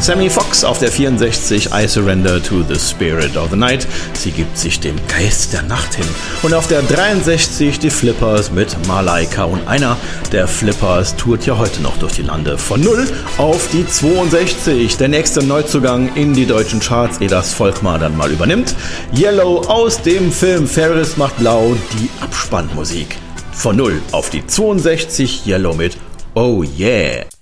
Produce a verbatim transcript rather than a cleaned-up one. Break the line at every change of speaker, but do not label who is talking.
Sammy Fox auf der vierundsechzig, I Surrender to the Spirit of the Night. Sie gibt sich dem Geist der Nacht hin. Und auf der dreiundsechzig die Flippers mit Malaika. Und einer der Flippers tourt ja heute noch durch die Lande. Von null auf die zweiundsechzig. Der nächste Neuzugang in die deutschen Charts, ehe das Volkmar dann mal übernimmt. Yellow aus dem Film Ferris macht blau, die Abspannmusik. Von null auf die zweiundsechzig, Yellow mit Oh Yeah.